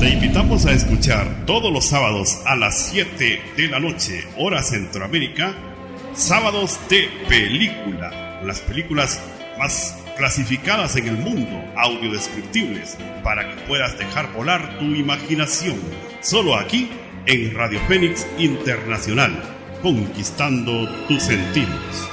Te invitamos a escuchar todos los sábados a las 7 de la noche, hora Centroamérica, Sábados de Película, las películas más clasificadas en el mundo, audiodescriptibles, para que puedas dejar volar tu imaginación. Solo aquí en Radio Fénix Internacional, conquistando tus sentidos.